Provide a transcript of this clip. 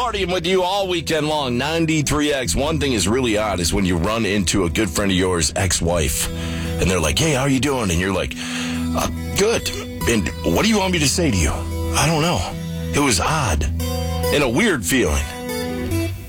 partying with you all weekend long. 93X. One thing is really odd is when you run into a good friend of yours, ex-wife, and they're like, hey, how are you doing? And you're like, good. And what do you want me to say to you? I don't know. It was odd and a weird feeling.